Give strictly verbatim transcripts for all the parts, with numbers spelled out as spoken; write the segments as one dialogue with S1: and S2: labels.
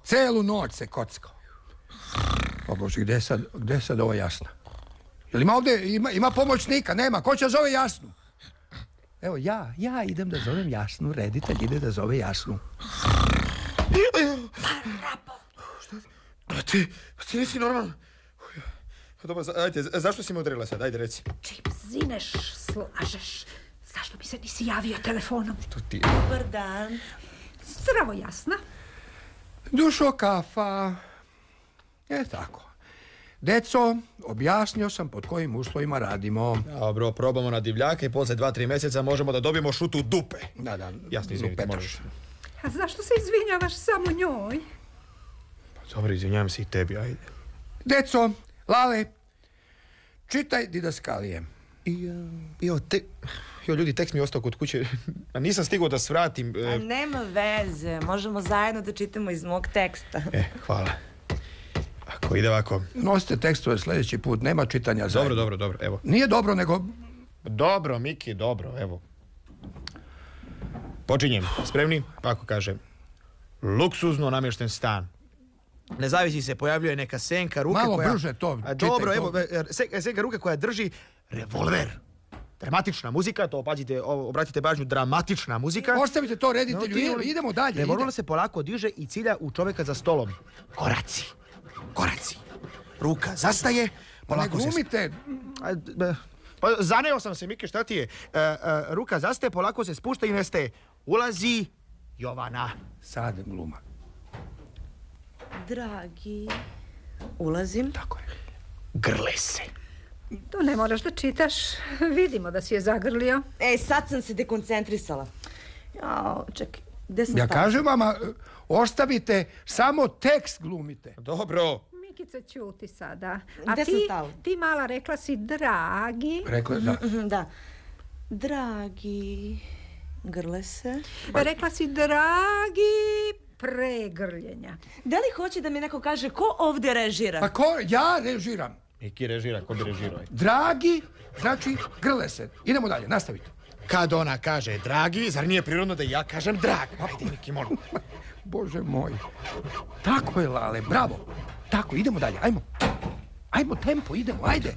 S1: Celu noć se kockao. O Bože, gde je sad, gde je sad ovo Jasna? Jel ima ovdje, ima, ima pomoćnika? Nema. Ko će zove Jasnu? Evo, ja, ja idem da zovem Jasnu. Reditelj ide da zove Jasnu.
S2: Pa ti, ti nisi normalno. Dobro, ajde, zašto si me udarila sad? Ajde, reci.
S3: Čim zineš, slažeš. Zašto bi se nisi javio telefonom?
S2: Što ti...
S4: Dobar dan.
S3: Zdravo, Jasna.
S1: Dušo, kafa. E, tako. Deco, objasnio sam pod kojim uslovima radimo.
S2: Dobro, probamo na divljaka i posle dva, tri mjeseca možemo da dobijemo šutu dupe.
S1: Da, da.
S2: Jasno, izvinite, možeš.
S3: A zašto se izvinjavaš samo njoj?
S2: Dobro, izvinjavam se i tebi, ajde.
S1: Deco, Lale, čitaj didaskalije.
S2: I, uh, jo, te... Jo, ljudi, tekst mi je ostao kod kuće. A nisam stigao da svratim. E...
S4: A nema veze, možemo zajedno da čitamo iz mog teksta.
S2: E, hvala. Ako ide ovako...
S1: Nosite tekstove sljedeći put, nema čitanja zajedno.
S2: Dobro, dobro, dobro, evo.
S1: Nije dobro, nego...
S2: Dobro, Miki, dobro, evo. Počinjem. Spremni? Ako kaže. Luksuzno namješten stan. Ne zavisi se, pojavljuje neka senka ruke
S1: Malo
S2: koja...
S1: brže to,
S2: A,
S1: čitaj
S2: dobro,
S1: to.
S2: evo, sen, senka ruke koja drži revolver. Dramatična muzika, to pazite, obratite pažnju, dramatična muzika.
S1: Ostavite to reditelju,
S2: No, ti,
S1: idemo dalje.
S2: Revolver
S1: Ide.
S2: se polako diže i cilja u čovjeka za stolom. Koraci, koraci. Ruka zastaje,
S1: Pa ne
S2: polako se...
S1: glumite.
S2: A, b- Pa zaneo sam se, Mike, šta ti je? E, e, ruka zastaje, polako se spušta i nestaje. Ulazi Jovana.
S1: Sad gluma.
S4: Dragi, ulazim.
S2: Tako je. Grle se.
S3: To ne moraš da čitaš. Vidimo da si je zagrlio.
S4: Ej, sad sam se dekoncentrisala. Jao, čekaj, gde sam
S1: Ja
S4: stala?
S1: kažem vama, ostavite, samo tekst glumite.
S2: Dobro.
S3: Mikica, ćuti sada. A
S4: Gde sam
S3: ti,
S4: stala?
S3: ti mala rekla si dragi.
S1: Rekla je da.
S4: Mhm, da. Dragi, grle se.
S3: Rekla si dragi pregrljenja.
S4: Da li hoće da mi neko kaže ko ovdje režira?
S1: Pa ko? Ja režiram.
S2: Miki režira, ko bi režirao?
S1: Dragi, znači grle se. Idemo dalje, nastavite.
S2: Kad ona kaže dragi, zar nije prirodno da ja kažem drag? Ajde, Miki, molim.
S1: Bože moj. Tako je, Lale, bravo. Tako, idemo dalje, ajmo. Ajmo, tempo, idemo, ajde.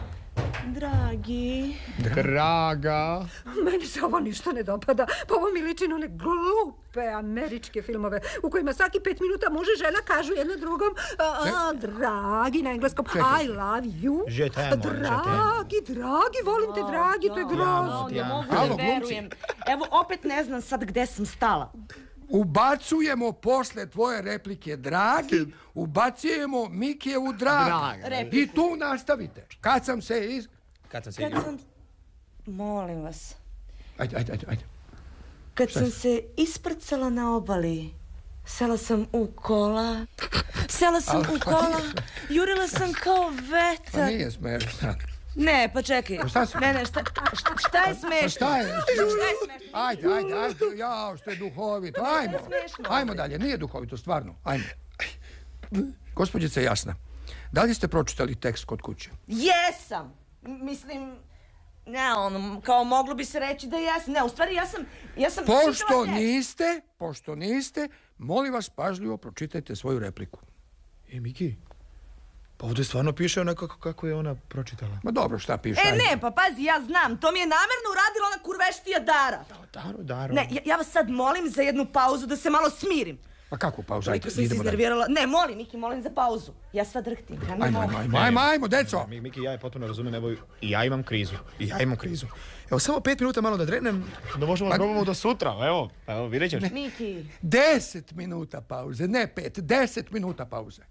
S4: Dragi.
S2: Draga.
S3: Meni se ovo ništa ne dopada. Pa ovo mi liči na one glupe američke filmove u kojima svaki pet minuta muž i žena kažu jedno drugom a, a, dragi na engleskom I love you.
S2: Je t'aime,
S3: Dragi, dragi, volim te, dragi, to je grozno.
S4: Ne mogu
S1: Alo,
S4: da
S1: glumci.
S4: verujem. Evo, opet ne znam sad gde sam stala.
S1: Ubacujemo posle tvoje replike dragi, ubacujemo Mikijevu dragi.
S2: Drag.
S1: I tu nastavite. Kad sam se iz...
S2: Kad sam se...
S4: Kad sam... Molim vas.
S1: Ajde, ajde, ajde, ajde.
S4: Kad sam se isprcala na obali, sela sam u kola. Sela sam
S1: Ali
S4: u
S1: šta
S4: kola,
S1: nije?
S4: jurila sam kao
S1: Pa
S4: vetar.
S1: nije smešno.
S4: Ne, pa čekaj.
S1: šta si-
S4: Ne, ne, šta, šta, šta je smešno?
S1: Pa šta je?
S4: Šta je smešno?
S1: Ajde, ajde, ajde, jao, što je duhovito. Ajmo,
S4: smešno.
S1: ajmo dalje, nije duhovito, stvarno, ajmo. Gospođice Jasna, da li ste pročitali tekst kod kuće?
S4: Jesam. M- Mislim, ne, ono, kao moglo bi se reći da jesam. Ne, u stvari ja sam, ja sam
S1: Pošto
S4: čitala tekst.
S1: niste, pošto niste, molim vas pažljivo pročitajte svoju repliku.
S2: E, Miki, pa ovdje stvarno piše onako kako, kako je ona pročitala.
S1: Ma dobro, šta piše?
S4: E,
S1: ajde.
S4: ne, pa pazi, ja znam, to mi je namjerno uradila ona kurveštija Dara.
S2: Daro, Daro.
S4: Ne, ja, ja vas sad molim za jednu pauzu da se malo smirim.
S1: Pa kako pauza? Ajde,
S4: Toliko sam se
S1: idemo dalje.
S4: iznervirala. Ne, molim, Miki, molim za pauzu. Ja sva drhtim. Ja ne
S1: Ajmo,
S4: mogu.
S1: ajmo, ajmo, ajmo, ajmo, deco.
S2: Mi, Miki, ja je potpuno razumijem, evo, i ja imam krizu. I ja imam krizu. Evo, samo pet minuta malo da drenem, da možemo
S1: Pa-
S2: da probamo do sutra. Evo, evo, vidjet ćeš.
S4: Miki.
S1: Deset minuta pauze, ne pet, deset minuta pauze.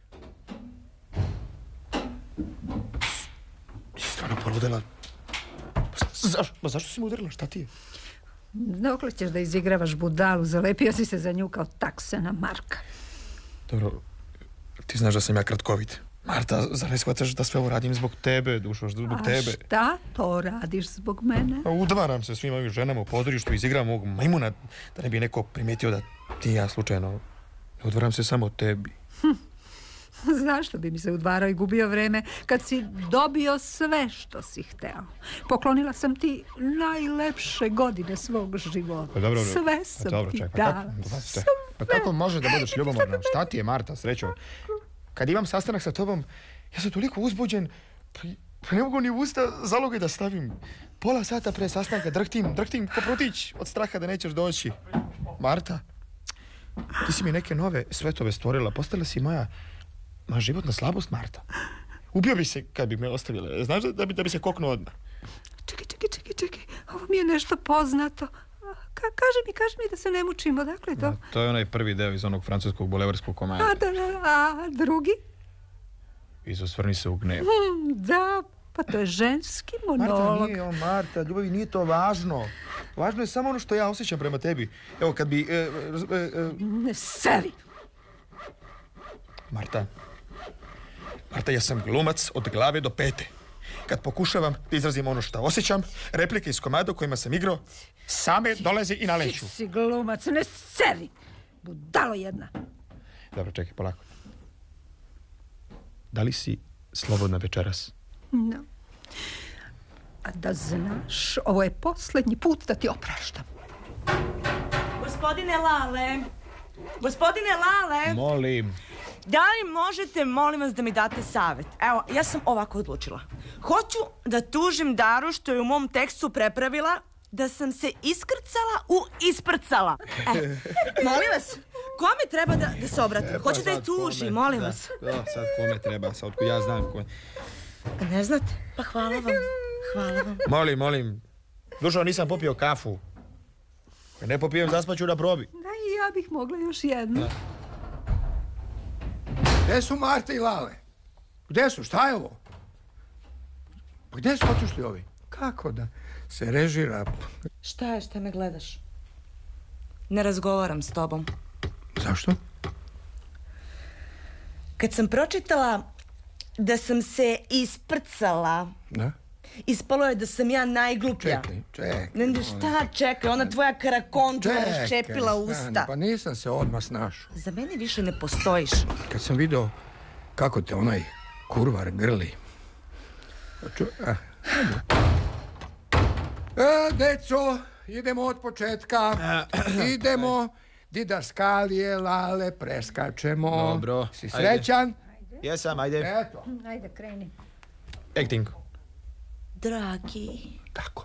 S2: Ti si stvarno poludela. Pa zaš, pa zašto si mu udarila? Šta ti je?
S3: Dokle ćeš da izigravaš budalu? Zalepio si se za nju kao taksena Marka.
S2: Dobro, ti znaš da sam ja kratkovit. Marta, zar ne shvataš da sve ovo radim zbog tebe, dušo, zbog
S3: A
S2: tebe?
S3: šta to radiš zbog mene?
S2: A udvaram se svim ovim ženama u pozorištu, izigram ovog majmuna, da ne bi neko primetio da ti i ja slučajno ne udvaram se samo tebi.
S3: Zašto bi mi se udvarao i gubio vreme kad si dobio sve što si hteo? Poklonila sam ti najlepše godine svog života.
S2: Pa dobro, dobro.
S3: Sve
S2: Pa
S3: sam
S2: dobro,
S3: ti
S2: čekaj, pa
S3: dala.
S2: kako? Dobro,
S3: Sve.
S2: Pa kako može da budeš ljubomorna? Šta ti je, Marta, srećo? Kad imam sastanak sa tobom, ja sam toliko uzbuđen, pa, pa ne mogu ni u usta zaloge da stavim. Pola sata pre sastanka drhtim, drhtim ko protić od straha da nećeš doći. Marta, ti si mi neke nove svetove stvorila, postala si moja, moja životna slabost, Marta. Ubio bi se kad bi me ostavila, znaš da bi, da bi se koknuo odmah.
S3: Čekaj, čekaj, čekaj, čekaj, ovo mi je nešto poznato. Ka kaži mi, kaži mi da se ne mučimo, dakle to?
S5: No, to je onaj prvi deo iz onog francuskog bulevarskog komada.
S3: A, da, da, a drugi?
S5: Izosvrni se u gnevu.
S3: Hmm, da, pa to je ženski monolog.
S2: Marta, nije, o, Marta, ljubavi, nije to važno. Važno je samo ono što ja osjećam prema tebi. Evo, kad bi... E, e, e,
S3: Ne seri!
S2: Marta, Marta, ja sam glumac od glave do pete. Kad pokušavam da izrazim ono što osjećam, replike iz komada u kojima sam igrao same dolaze i naleću.
S3: Ti si glumac, ne seri! Budalo jedna.
S2: Dobro, čekaj, polako. Da li si slobodna večeras?
S3: No. A da znaš, ovo je posljednji put da ti opraštam.
S4: Gospodine Lale, gospodine Lale,
S5: Molim.
S4: da li možete, molim vas, da mi date savjet? Evo, ja sam ovako odlučila. Hoću da tužim Daru što je u mom tekstu prepravila da sam se iskrcala u isprcala. E, molim vas, kome treba da, da se obratim? Hoću da je tužim, molim vas.
S2: Da, sad kome treba, sad ko ja znam kome.
S4: Ne znate? Pa hvala vam, hvala vam.
S2: Molim, molim. Dušo, nisam popio kafu. Kad ne popijem, zaspaću na probi.
S3: Da, i ja bih mogla još jednu.
S1: Gde su Marta i Lale? Gde su? Šta je ovo? Pa gde su otišli ovi? Kako da se režira?
S4: Šta je, šta me gledaš? Ne razgovaram s tobom.
S1: Zašto?
S4: Kad sam pročitala da sam se isprcala,
S1: Da?
S4: ispalo je da sam ja najgluplja.
S1: Čekaj, čekaj.
S4: Ne, ne, šta čekaj, ona tvoja karakonča raščepila
S1: stani,
S4: usta.
S1: Pa nisam se odmah snašao.
S4: Za mene više ne postojiš.
S1: Kad sam video kako te onaj kurvar grli. Ču, a, e, deco, idemo od početka. Idemo. Didaskalije, Lale, preskačemo.
S2: Dobro,
S1: Si
S2: ajde.
S1: srećan?
S2: Jesam, ajde.
S1: Eto.
S3: Ajde, kreni.
S2: Acting.
S4: Dragi,
S1: Tako,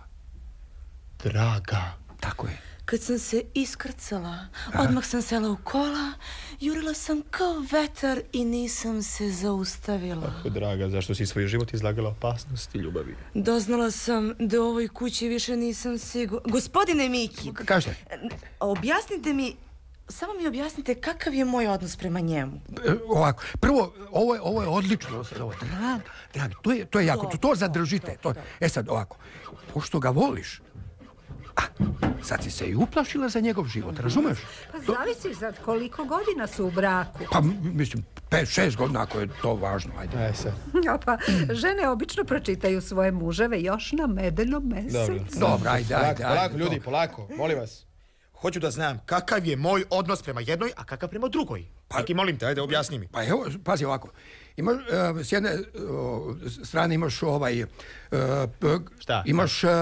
S2: Draga.
S1: tako je.
S4: kad sam se iskrcala, odmah sam sela u kola, jurila sam kao vetar i nisam se zaustavila.
S2: Draga, zašto si svoj život izlagala opasnosti ljubavi?
S4: Doznala sam da u ovoj kući više nisam sigurna. Gospodine Miki,
S1: K- Kažete,
S4: objasnite mi, samo mi objasnite kakav je moj odnos prema njemu.
S1: e, ovako, prvo, ovo je, ovo je odlično. Ovo, drag, drag, to je, to je jako, to, to zadržite. To, e sad, ovako, pošto ga voliš, a, sad si se i uplašila za njegov život, razumeš?
S3: Pa zavisi sad koliko godina su u braku.
S1: Pa, m- mislim, pet, šest godina, ako je to važno, ajde.
S2: Aj, sad.
S3: Ja, pa žene obično pročitaju svoje muževe još na medenom mesecu.
S1: Dobro, ajde, ajde,
S2: Polako,
S1: ajde.
S2: polako,
S1: to.
S2: ljudi, polako, molim vas. Hoću da znam kakav je moj odnos prema jednoj, a kakav prema drugoj. Pa, Neki, molim te, ajde, objasni mi.
S1: Pa evo, pazi ovako. Imaš, e, s jedne o, strane imaš ovaj... e, p-
S2: Šta?
S1: Imaš... e,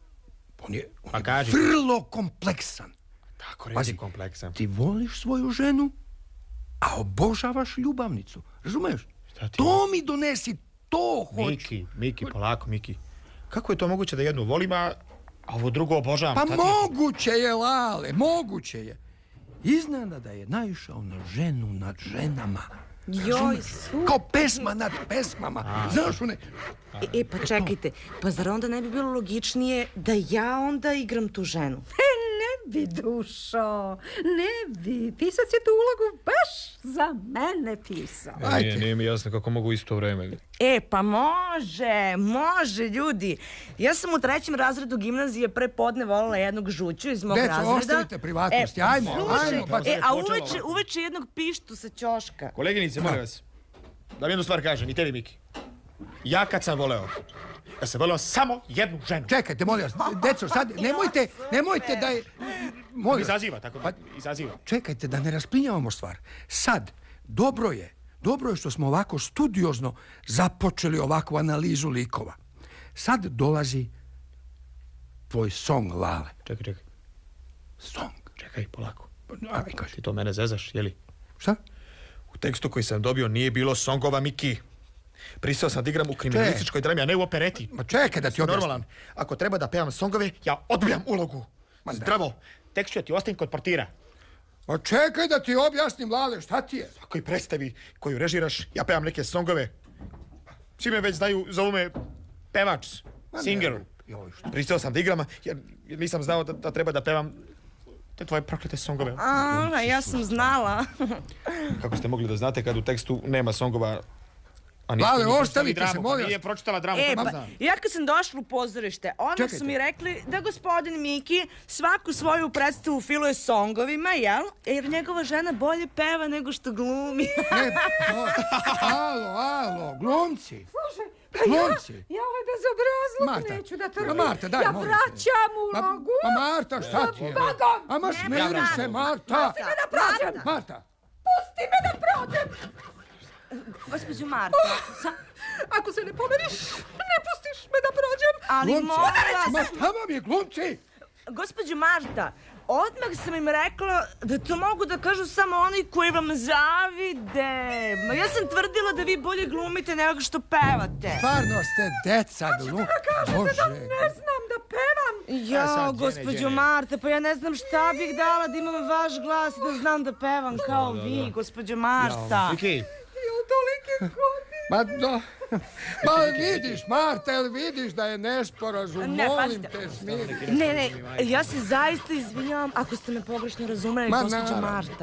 S1: on je, on
S2: Pa
S1: je
S2: kaži.
S1: vrlo kompleksan.
S2: Tako
S1: Pazi,
S2: reci kompleksan.
S1: ti voliš svoju ženu, a obožavaš ljubavnicu. Razumeš?
S2: Šta ti
S1: To mi donesi, to hoću.
S2: Miki, Miki, polako, Miki. Kako je to moguće da jednu volim, a a ovo drugo obožavam?
S1: Pa
S2: Šta ti-
S1: moguće je, Lale, moguće je. Iznenada da je naišao na ženu nad ženama.
S4: Joj, su...
S1: Kao pesma nad pesmama. Znaš, one...
S4: E, e, pa čekajte, pa zar onda ne bi bilo logičnije da ja onda igram tu ženu?
S3: Ne bi, dušo, ne bi. Pisac je tu ulogu baš za mene pisao.
S1: Ajde.
S5: Nije, nije mi jasno kako mogu isto vreme.
S4: E, pa može, može, ljudi. Ja sam u trećem razredu gimnazije pre podne volila jednog žuću iz mog
S1: Deco,
S4: razreda.
S1: ostavite privatnosti, ajmo,
S4: slušaj,
S1: ajmo, pa-
S4: E, a
S2: Počelo
S4: uveče,
S2: ovo.
S4: uveče jednog pištu sa ćoška.
S2: Koleginice, molim vas. Da mi jednu stvar kažem, i tebi, Miki. Ja kad sam voleo, ja sam voleo samo jednu ženu.
S1: Čekajte, molim vas, deco, sad nemojte, nemojte da je... Molim vas,
S2: Izaziva, tako
S1: Pa-
S2: izaziva.
S1: čekajte da ne rasplinjavamo stvar. Sad, dobro je, dobro je što smo ovako studiozno započeli ovakvu analizu likova. Sad dolazi tvoj song, Lale.
S2: Čekaj, čekaj.
S1: Song.
S2: Čekaj, polako.
S1: Aj, kaži.
S2: Ti to mene zezaš, jeli?
S1: Šta?
S2: U tekstu koji sam dobio nije bilo songova Miki. Pristao sam da igram u kriminalističkoj drami, a ne u opereti.
S1: Ma čekaj da ti objasnim.
S2: Normalan. Ako treba da pevam songove, ja odbijam ulogu.
S1: Ma da.
S2: Zdravo. Tekst ću ti ostavim kod portira.
S1: Ma čekaj da ti objasnim, Lale, šta ti je?
S2: Svakoj predstavi koju režiraš, ja pevam neke songove. Svi me već znaju, zovu me pevač, singer.
S1: ne. Joj, šta?
S2: Pristao sam da igram, jer, jer nisam znao da, da treba da pevam te tvoje proklete songove.
S4: A, ja sam znala.
S2: Kako ste mogli da znate kad u tekstu nema songova? A niste
S1: Lale,
S2: ni pročitali
S1: ostavite se,
S2: dramu,
S1: molim
S2: pa
S1: vas.
S2: Nije pročitala dramu,
S4: E,
S2: to
S4: pa,
S2: znam.
S4: ja kad sam došla u pozorište, onda
S1: Čekajte.
S4: su mi rekli da gospodin Miki svaku svoju predstavu filuje songovima, jel? Jer njegova žena bolje peva nego što glumi.
S1: Ne, no, alo, alo, glumci.
S3: Slušaj, pa
S1: Glumci.
S3: ja, ja ovaj bezobrazluk
S1: Marta,
S3: neću da
S1: ma
S3: trpim.
S1: Marta, daj,
S3: ja
S1: molim te.
S3: vraćam
S1: Ma,
S3: ulogu.
S1: ma Marta, šta ti je?
S3: Pardon.
S1: Ama smiri se, Marta.
S3: Pusti me da prođem.
S1: Marta.
S3: Pusti me da prođem.
S4: Gospođo Marta, sa-
S3: Ako se ne pomeriš, ne pustiš me da prođem.
S4: ali
S1: Glumci.
S4: molim vas,
S1: Ma šta vam je, glumci?
S4: gospođo Marta, odmah sam im rekla da to mogu da kažu samo oni koji vam zavide. Ma ja sam tvrdila da vi bolje glumite nego što pevate.
S1: Stvarno ste deca, glum. Bože.
S3: Ne znam da pevam.
S4: Ja,
S2: sad, Đene,
S4: gospođo
S2: Đene.
S4: Marta, pa ja ne znam šta bih dala da imam vaš glas i da znam da pevam kao vi, gospođo Marta.
S2: Miki,
S3: I u tolike godine.
S1: Ma, do, ma vidiš, Marta, jel vidiš da je nesporazum?
S4: Ne,
S1: Molim
S4: pazite.
S1: te, smiri.
S4: Ne, ne, ja se zaista izvinjavam ako ste me pogrešno razumeli,
S1: Ma,
S4: gospođo
S1: naravno.
S4: Marta.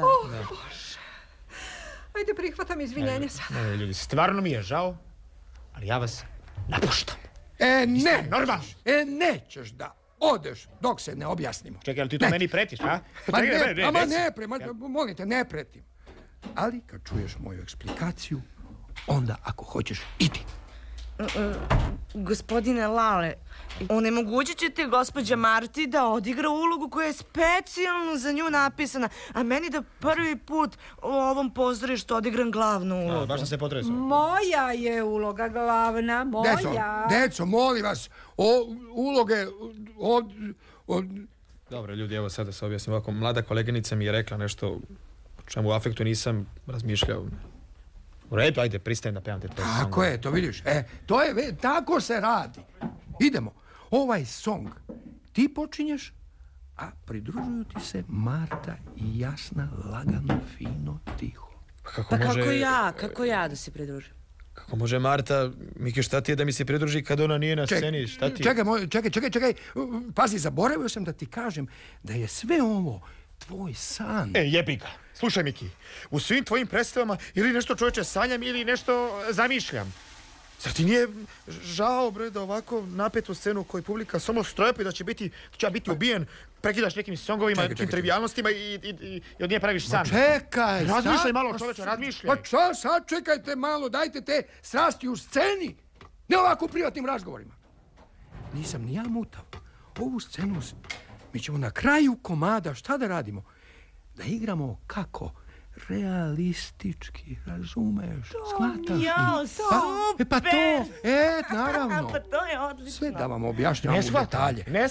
S3: Ajde, prihvatam izvinjenje sad.
S2: ne, ljudi, stvarno mi je žao, ali ja vas napuštam.
S1: E, ne.
S2: normalni.
S1: E, nećeš da odeš dok se ne objasnimo.
S2: Čekaj, ali ti to
S1: Ne.
S2: meni pretiš, a?
S1: Ma
S2: Čekaj,
S1: ne, ama
S2: reci.
S1: ne, pre, ma, molim te, ne pretim. Ali kad čuješ moju eksplikaciju, onda ako hoćeš, idi.
S4: Gospodine Lale, onemogućit ćete gospođa Marti da odigra ulogu koja je specijalno za nju napisana, a meni da prvi put u ovom pozorištu odigram glavnu
S2: A,
S4: ulogu.
S2: baš sam se potresao.
S3: Moja je uloga glavna, moja.
S1: Deco, deco, molim vas, o, uloge, od, od,
S5: Dobro, ljudi, evo sada se objasnim ovako. Mlada koleginica mi je rekla nešto o čemu u afektu nisam razmišljao.
S2: U redu, ajde, pristajem da pevam te tvoje
S1: tako
S2: songove.
S1: je, to vidiš, e, to je, ve- tako se radi. Idemo, ovaj song ti počinješ, a pridružuju ti se Marta i Jasna lagano, fino, tiho.
S5: Kako
S4: Pa
S5: može,
S4: kako ja, kako ja da se pridružim?
S5: Kako može Marta, Miki, šta ti je da mi se pridruži kad ona nije na
S1: Ček-
S5: sceni? Šta ti je?
S1: Čekaj, moj, čekaj, čekaj, čekaj, pazi, zaboravio sam da ti kažem da je sve ovo tvoj san.
S2: E, jebi ga. Slušaj, Miki, u svim tvojim predstavama ili nešto čovječe sanjam ili nešto zamišljam. Zar ti nije žao, bre, da ovako napetu scenu koju publika samo strojepi da će biti, da će ja biti ubijen, prekidaš nekim songovima,
S1: Čekaj,
S2: nekim
S1: čekaj,
S2: trivijalnostima i, i, i, i od nje praviš san.
S1: Čekaj,
S2: Razmišljaj
S1: sad-
S2: malo, čoveče, razmišljaj.
S1: Pa čo, sad čekajte malo, dajte te strasti u sceni. Ne ovako u privatnim razgovorima. Nisam ni ja mutav. Ovu scenu, s- mi ćemo na kraju komada, šta da radimo? Da igramo kako? Realistički, razumeš? Shvataš?
S4: jao,
S1: Pa, e, pa to,
S4: super!
S1: e, naravno.
S4: Pa to je odlično.
S1: Sve da vam objašnjam
S2: Ne
S1: u
S2: shvatam,
S1: detalje.
S2: ne